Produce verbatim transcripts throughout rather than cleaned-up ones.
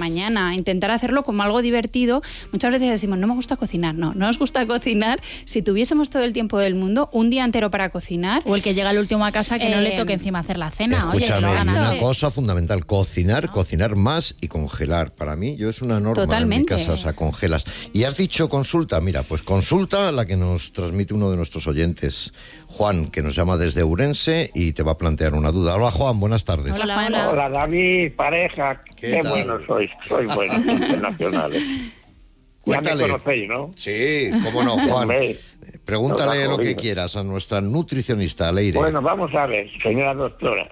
mañana, intentar hacerlo como algo divertido. Muchas veces decimos, no me gusta cocinar, no, no nos gusta cocinar. Si tuviésemos todo el tiempo del mundo, un día entero para cocinar. O el que llega al último a casa que eh, no le toque encima hacer la cena. Escúchame, Oye, y una cosa fundamental, cocinar, no. cocinar más y congelar. Para mí, yo es una norma. Totalmente. En mi casa, o sea, congelas. Y has dicho consulta, mira, pues consulta la que nos transmite uno de nuestros oyentes, Juan, que nos llama desde Ourense y te va a plantear una duda. Hola, Juan, buenas tardes. Hola, hola. Hola, David, pareja. ¿Qué, Qué tal? bueno sois, sois buenos internacionales. Cuéntale. Ya me conocéis, ¿no? Sí, cómo no, Juan. Pregúntale lo que quieras a nuestra nutricionista, Leire. Bueno, vamos a ver, señora doctora.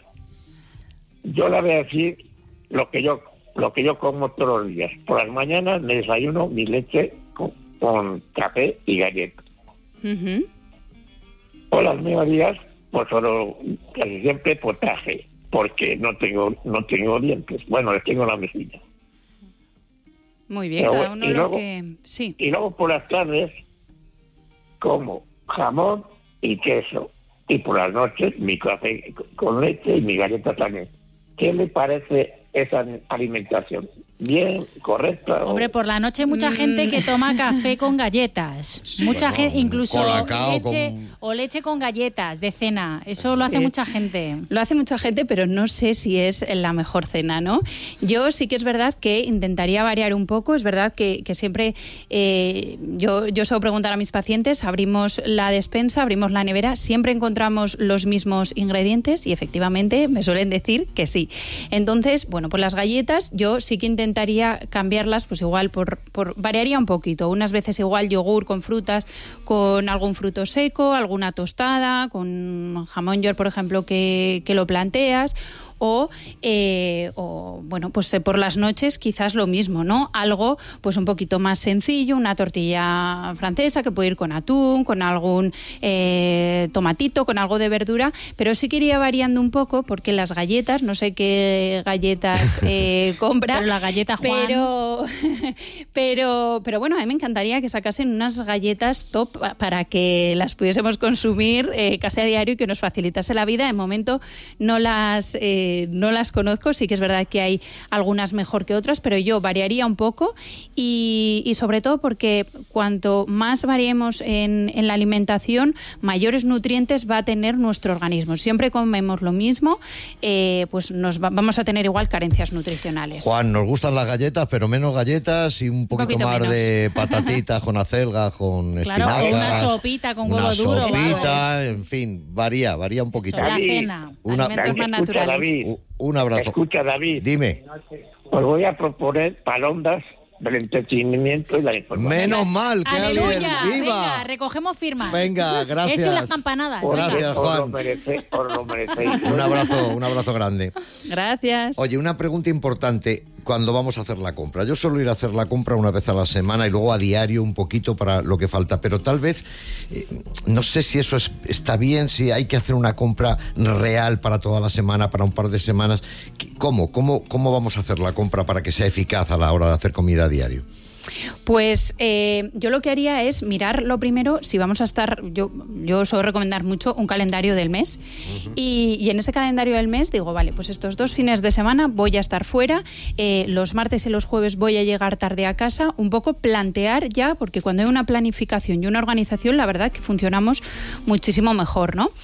Yo le voy a decir lo que yo lo que yo como todos los días. Por las mañanas me desayuno mi leche con, con café y galletas. Uh-huh. Por las mediodías, pues solo casi siempre potaje, porque no tengo no tengo dientes. Bueno, les tengo la mejilla. Muy bien, Pero, cada uno y lo luego, que... Sí. Y luego por las tardes como jamón y queso. Y por las noches mi café con leche y mi galleta también. ¿Qué le parece esa alimentación? ¿Bien? ¿Correcta? Hombre, por la noche hay mucha mm. gente que toma café con galletas. Sí, mucha bueno, gente, incluso leche con... o leche con galletas de cena. Eso lo hace sí. mucha gente. Lo hace mucha gente, pero no sé si es la mejor cena, ¿no? Yo sí que es verdad que intentaría variar un poco. Es verdad que, que siempre eh, yo, yo suelo preguntar a mis pacientes, abrimos la despensa, abrimos la nevera, siempre encontramos los mismos ingredientes y efectivamente me suelen decir que sí. Entonces, bueno, pues las galletas yo sí que intentaría cambiarlas, pues igual por, por variaría un poquito. Unas veces igual yogur con frutas, con algún fruto seco, alguna tostada, con jamón york, por ejemplo, que, que lo planteas. O, eh, o, bueno, pues eh, por las noches quizás lo mismo, ¿no? Algo pues un poquito más sencillo, una tortilla francesa que puede ir con atún, con algún eh, tomatito, con algo de verdura, pero sí que iría variando un poco porque las galletas, no sé qué galletas eh, compra, pero la galleta Juan. Pero, pero, pero bueno, a mí me encantaría que sacasen unas galletas top para que las pudiésemos consumir eh, casi a diario y que nos facilitase la vida. De momento no las... Eh, no las conozco, sí que es verdad que hay algunas mejor que otras, pero yo variaría un poco y, y sobre todo porque cuanto más variemos en, en la alimentación, mayores nutrientes va a tener nuestro organismo. Siempre comemos lo mismo, eh, pues nos va, vamos a tener igual carencias nutricionales. Juan, nos gustan las galletas, pero menos galletas y un poquito, un poquito más menos. De patatitas con acelga, con claro, espinacas. Una sopita con huevo una duro. Una sopita, ¿sabes? En fin, varía, varía un poquito. Eso, la cena, una, alimentos David, más naturales. David. Un abrazo. Escucha, David. Dime. Os voy a proponer palondas del entretenimiento y la información. Menos mal, que alguien viva. Venga, recogemos firmas. Venga, gracias. Eso y las campanadas. Por, gracias, Juan. Juan. Os lo merecéis, os lo merecéis. Un abrazo, un abrazo grande. Gracias. Oye, una pregunta importante. Cuando vamos a hacer la compra, yo suelo ir a hacer la compra una vez a la semana y luego a diario un poquito para lo que falta, pero tal vez eh, no sé si eso es, está bien, si hay que hacer una compra real para toda la semana, para un par de semanas. ¿Cómo? ¿Cómo, cómo vamos a hacer la compra para que sea eficaz a la hora de hacer comida a diario? Pues eh, yo lo que haría es mirar lo primero, si vamos a estar, yo, yo suelo recomendar mucho un calendario del mes uh-huh. y, y en ese calendario del mes digo, vale, pues estos dos fines de semana voy a estar fuera, eh, los martes y los jueves voy a llegar tarde a casa, un poco plantear ya, porque cuando hay una planificación y una organización, la verdad que funcionamos muchísimo mejor, ¿no?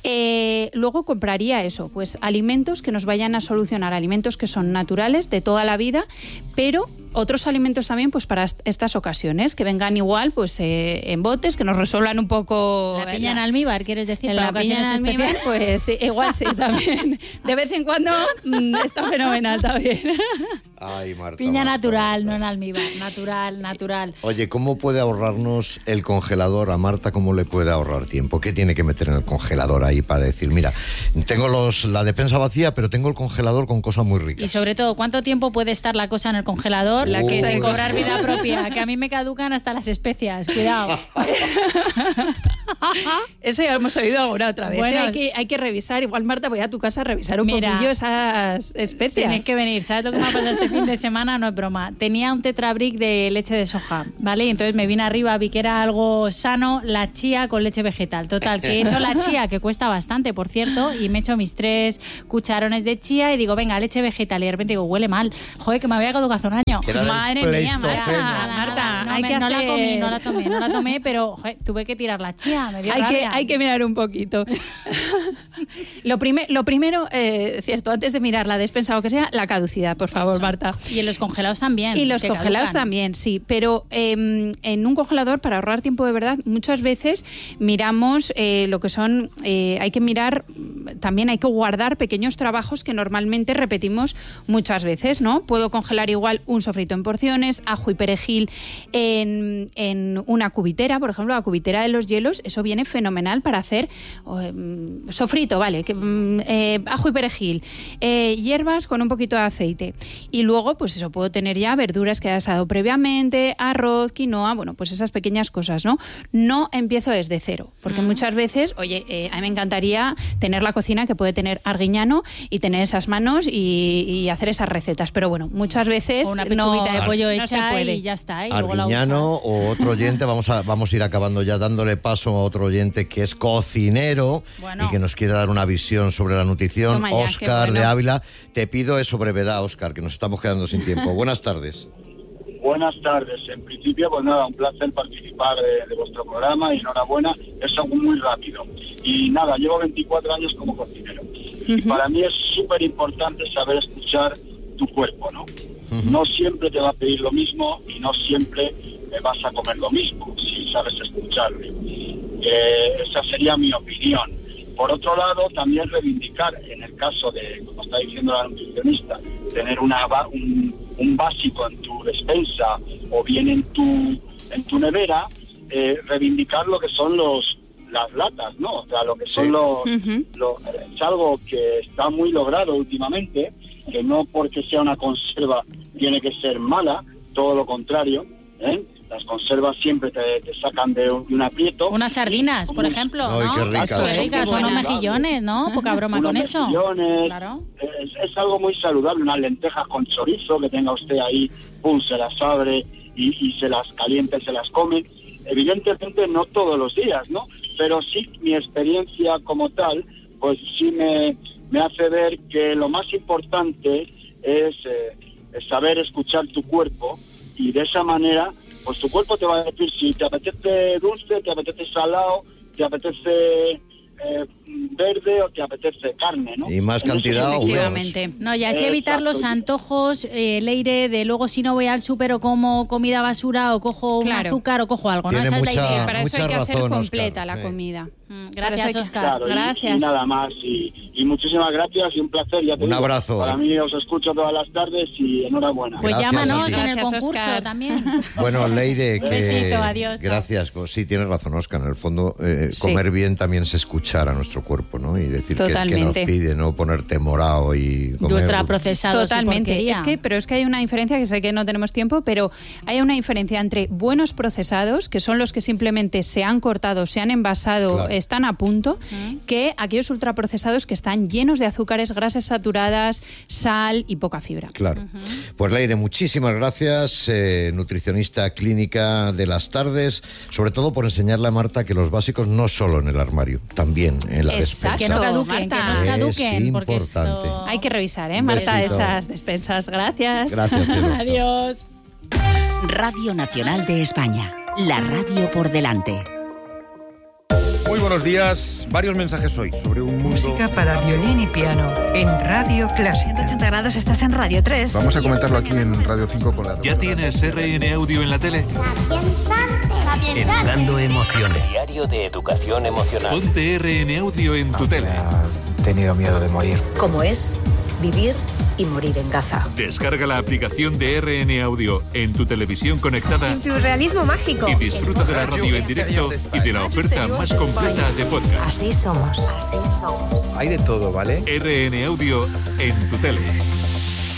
Eh, luego compraría eso, pues alimentos que nos vayan a solucionar, alimentos que son naturales de toda la vida, pero otros alimentos también pues para estas ocasiones, que vengan igual pues eh, en botes, que nos resuelvan un poco... La piña en almíbar, ¿quieres decir? En la piña en almíbar, pues sí, igual sí, también. De vez en cuando mmm, está fenomenal también. Ay, Marta, piña Marta, natural, Marta. no en almíbar, natural, natural. Oye, ¿cómo puede ahorrarnos el congelador a Marta? ¿Cómo le puede ahorrar tiempo? ¿Qué tiene que meter en el congelador ahí para decir, mira, tengo los la despensa vacía, pero tengo el congelador con cosas muy ricas? Y sobre todo, ¿cuánto tiempo puede estar la cosa en el congelador? La que sin cobrar vida propia, que a mí me caducan hasta las especias, cuidado. Eso ya lo hemos oído alguna otra vez. Bueno, hay, que, hay que revisar. Igual, Marta, voy a tu casa a revisar un mira, poquillo esas especias. Tienes que venir. ¿Sabes lo que me ha pasado este fin de semana? No es broma. Tenía un tetrabric de leche de soja, ¿vale? Y entonces me vine arriba, vi que era algo sano, la chía con leche vegetal. Total, que he hecho la chía, que cuesta bastante, por cierto, y me he hecho mis tres cucharones de chía y digo, venga, leche vegetal. Y de repente digo, huele mal. Joder, que me había caducado hace un año. Madre mía, Marta, Marta, no, hay me, que no hacer... la comí, no la tomé, no la tomé, pero joder, tuve que tirar la chía, me dio hay rabia. que hay que mirar un poquito. lo, primer, lo primero, eh, cierto, antes de mirar la despensa o que sea, la caducidad, por favor, Eso. Marta. Y en los congelados también. Y los congelados caducan. también, sí. Pero eh, en un congelador, para ahorrar tiempo de verdad, muchas veces miramos eh, lo que son... Eh, hay que mirar, también hay que guardar pequeños trabajos que normalmente repetimos muchas veces, ¿no? Puedo congelar igual un sofrito en porciones, ajo y perejil en, en una cubitera, por ejemplo, la cubitera de los hielos, eso viene fenomenal para hacer eh, sofrito, ¿vale? Que, eh, ajo y perejil, eh, hierbas con un poquito de aceite. Y luego, pues eso, puedo tener ya verduras que he asado previamente, arroz, quinoa, bueno, pues esas pequeñas cosas, ¿no? No empiezo desde cero, porque mm. muchas veces, oye, eh, a mí me encantaría tener la cocina que puede tener Arguiñano y tener esas manos y, y hacer esas recetas, pero bueno, muchas veces o una pechuguita no, de pollo hecha no se puede. Y ya está. Y Arguiñano o otro oyente, vamos a, vamos a ir acabando ya dándole paso a otro oyente que es cocinero bueno. y que nos quiere dar una visión sobre la nutrición. Ya, Óscar bueno. de Ávila, te pido eso brevedad, Óscar, que nos estamos quedando sin tiempo. Buenas tardes. Buenas tardes. En principio, pues nada, un placer participar de, de vuestro programa y enhorabuena. Es algo muy rápido. Y nada, llevo veinticuatro años como cocinero. Uh-huh. Y para mí es súper importante saber escuchar tu cuerpo, ¿no? Uh-huh. No siempre te va a pedir lo mismo y no siempre vas a comer lo mismo, si sabes escucharle. Eh, esa sería mi opinión. Por otro lado, también reivindicar, en el caso de, como está diciendo la nutricionista, tener una un, un básico en tu despensa o bien en tu en tu nevera, eh, reivindicar lo que son los las latas, ¿no? O sea, lo que son sí. los, uh-huh. los... Es algo que está muy logrado últimamente, que no porque sea una conserva tiene que ser mala, todo lo contrario, ¿eh? Las conservas siempre te, te sacan de un, de un aprieto. Unas sardinas, por ejemplo, Ay, ¿no? qué ricas. Son ricas, son unos mejillones, ¿no? Poca broma unos con eso. Claro. Es, es algo muy saludable, unas lentejas con chorizo que tenga usted ahí, pum, se las abre y, y se las calienta y se las come. Evidentemente no todos los días, ¿no? Pero sí mi experiencia como tal, pues sí me, me hace ver que lo más importante es, eh, es saber escuchar tu cuerpo y de esa manera pues tu cuerpo te va a decir si te apetece dulce, te apetece salado, te apetece eh, verde o te apetece carne, ¿no? Y más cantidad o menos. No, y así evitar los antojos, eh, Leire, de luego si no voy al súper o como comida basura o cojo claro. un azúcar o cojo algo, Tiene ¿no? Esa mucha, es la idea. Para eso hay que razón, hacer completa Óscar. la comida. Mm, gracias, Óscar. Claro, gracias. Y, y nada más. Y, y muchísimas gracias y un placer. Ya te un digo, abrazo. Para mí os escucho todas las tardes y enhorabuena. Pues gracias llámanos en el gracias, concurso Óscar. también. Bueno, Leire, que... Besito, adiós. Gracias. Pues sí, tienes razón, Óscar. En el fondo, eh, Sí. comer bien también es escuchar a nuestro cuerpo, ¿no? Y decir que, que nos Totalmente. pide, no ponerte morado y comer... Ultraprocesados. Totalmente. Es que, pero es que hay una diferencia, que sé que no tenemos tiempo, pero hay una diferencia entre buenos procesados, que son los que simplemente se han cortado, se han envasado, Claro. están a punto, uh-huh. que aquellos ultraprocesados que están llenos de azúcares, grasas saturadas, sal y poca fibra. Claro. Uh-huh. Pues Leire, muchísimas gracias, eh, nutricionista clínica de las tardes, sobre todo por enseñarle a Marta que los básicos no solo en el armario, también en la Exacto. despensa. Que no caduquen, Marta. que nos caduquen. Es porque importante. esto... Hay que revisar, ¿eh, Un Marta, besito. esas despensas. Gracias. Gracias, cielo. Adiós. Radio Nacional de España, la radio por delante. Muy buenos días. Varios mensajes hoy sobre un mundo... Música para violín y piano en Radio Clásica. ciento ochenta grados, estás en Radio tres. Vamos a comentarlo aquí en Radio cinco con la... ¿Ya tienes R N Audio en la tele? Educando emociones. Diario de educación emocional. Ponte R N Audio en tu tele. He tenido miedo de morir. ¿Cómo es vivir y morir en Gaza? Descarga la aplicación de R N Audio en tu televisión conectada. En tu realismo mágico. Y disfruta de la radio en directo y de la oferta más completa de podcast. Así somos. Así somos. Hay de todo, ¿vale? R N Audio en tu tele.